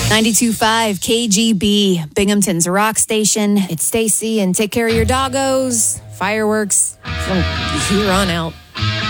92.5 KGB, Binghamton's rock station. It's Stacy, and take care of your doggos. Fireworks from here on out.